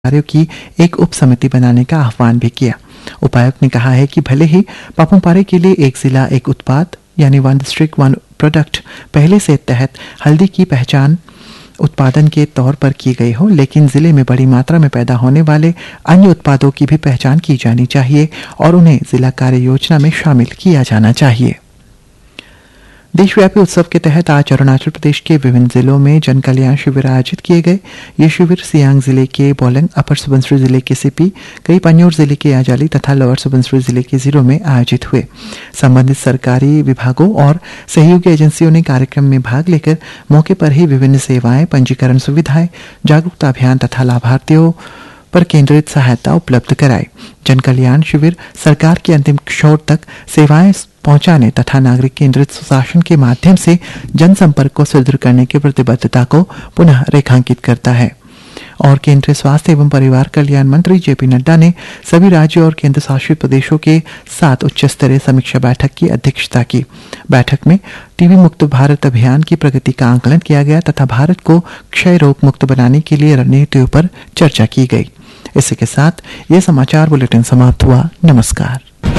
कार्यों की एक उप समिति बनाने का आह्वान भी किया। उपायुक्त ने कहा है कि भले ही पापुमपारे के लिए एक जिला एक उत्पाद यानी वन डिस्ट्रिक्ट वन प्रोडक्ट पहले से तहत हल्दी की पहचान उत्पादन के तौर पर की गई हो, लेकिन जिले में बड़ी मात्रा में पैदा होने वाले अन्य उत्पादों की भी पहचान की जानी चाहिए और उन्हें जिला कार्य योजना में शामिल किया जाना चाहिए। देशव्यापी उत्सव के तहत आज अरुणाचल प्रदेश के विभिन्न जिलों में जन कल्याण शिविर आयोजित किए गए। ये शिविर सियांग जिले के बोलंग, अपर सुबनसिरी जिले के सिपी, कई पन्योर जिले के आजाली तथा लोअर सुबनसिरी जिले के जिलों में आयोजित हुए। संबंधित सरकारी विभागों और सहयोगी एजेंसियों ने कार्यक्रम में भाग लेकर मौके पर ही विभिन्न सेवाएं, पंजीकरण सुविधाएं, जागरूकता अभियान तथा लाभार्थियों पर केंद्रित सहायता उपलब्ध कराई। जन कल्याण शिविर सरकार के अंतिम छोर तक सेवाएं पहुंचाने तथा नागरिक केंद्रित सुशासन के माध्यम से जनसंपर्क को सुदृढ़ करने की प्रतिबद्धता को पुनः रेखांकित करता है। और केंद्रीय स्वास्थ्य एवं परिवार कल्याण मंत्री जेपी नड्डा ने सभी राज्यों और केंद्र शासित प्रदेशों के साथ उच्च स्तरीय समीक्षा बैठक की अध्यक्षता की। बैठक में टीबी मुक्त भारत अभियान की प्रगति का आंकलन किया गया तथा भारत को क्षय रोग मुक्त बनाने के लिए रणनीतियों पर चर्चा की गई। इसी के साथ यह समाचार बुलेटिन समाप्त हुआ। नमस्कार।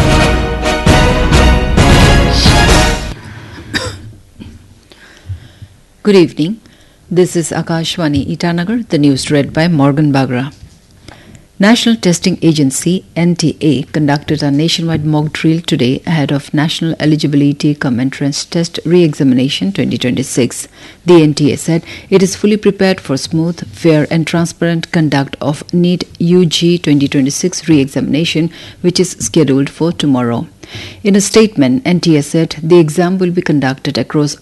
Good evening. This is Akashwani Itanagar, the news read by Morgan Bagra. National Testing Agency (NTA) conducted a nationwide mock drill today ahead of National Eligibility Cum Entrance Test Re-examination 2026. The NTA said it is fully prepared for smooth, fair and transparent conduct of NEET UG 2026 re-examination, which is scheduled for tomorrow. In a statement, NTA said the exam will be conducted across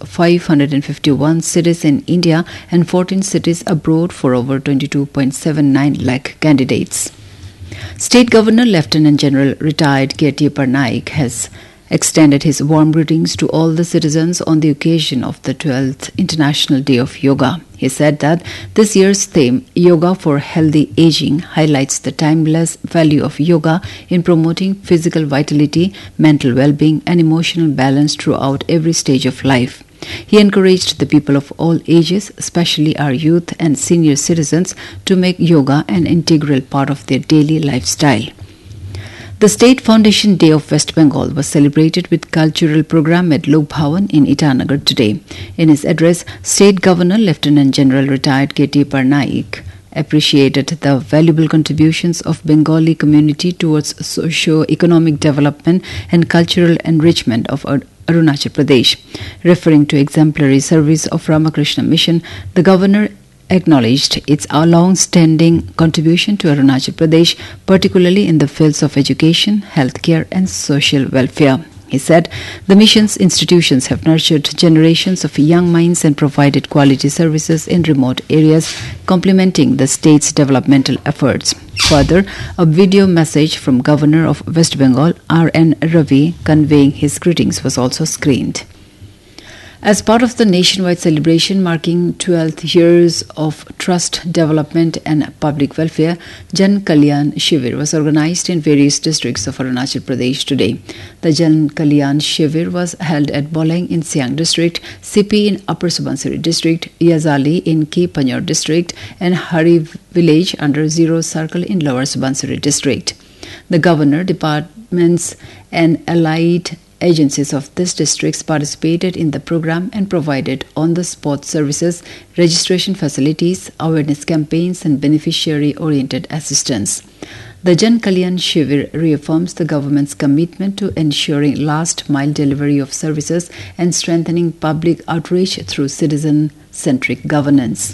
551 cities in India and 14 cities abroad for over 22.79 lakh candidates. State Governor Lieutenant General retired K.T. Parnaik has extended his warm greetings to all the citizens on the occasion of the 12th International Day of Yoga. He said that this year's theme, Yoga for Healthy Aging, highlights the timeless value of yoga in promoting physical vitality, mental well-being and emotional balance throughout every stage of life. He encouraged the people of all ages, especially our youth and senior citizens, to make yoga an integral part of their daily lifestyle. The State Foundation Day of West Bengal was celebrated with cultural program at Lok Bhawan in Itanagar today. In his address, State Governor Lieutenant General retired K.T. Parnaik appreciated the valuable contributions of Bengali community towards socio-economic development and cultural enrichment of Arunachal Pradesh. Referring to exemplary service of Ramakrishna Mission, the governor acknowledged its long-standing contribution to Arunachal Pradesh, particularly in the fields of education, healthcare and social welfare. He said the mission's institutions have nurtured generations of young minds and provided quality services in remote areas, complementing the state's developmental efforts. Further, a video message from Governor of West Bengal, R.N. Ravi, conveying his greetings was also screened. As part of the nationwide celebration marking 12 years of trust, development and public welfare, Jan Kalyan Shivir was organized in various districts of Arunachal Pradesh today. The Jan Kalyan Shivir was held at Boleng in Siang district, Sipi in Upper Subansiri district, Yazali in Ki Panyor district and Hari village under Zero Circle in Lower Subansiri district. The governor, departments and allied agencies of these districts participated in the program and provided on-the-spot services, registration facilities, awareness campaigns and beneficiary-oriented assistance. The Jan Kalyan Shivir reaffirms the government's commitment to ensuring last-mile delivery of services and strengthening public outreach through citizen-centric governance.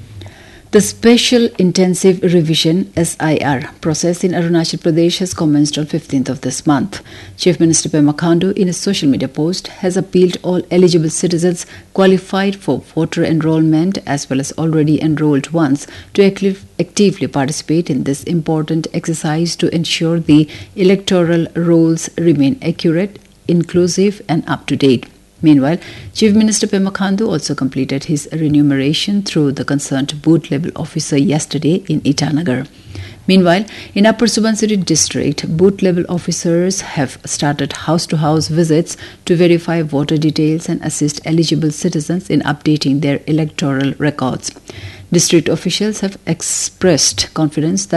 The Special Intensive Revision (SIR) process in Arunachal Pradesh has commenced on 15th of this month. Chief Minister Pema Khandu, in a social media post, has appealed all eligible citizens qualified for voter enrollment as well as already enrolled ones to actively participate in this important exercise to ensure the electoral rolls remain accurate, inclusive and up-to-date. Meanwhile, Chief Minister Pema Khandu also completed his remuneration through the concerned booth-level officer yesterday in Itanagar. Meanwhile, in Upper Subansiri district, booth-level officers have started house-to-house visits to verify voter details and assist eligible citizens in updating their electoral records. District officials have expressed confidence that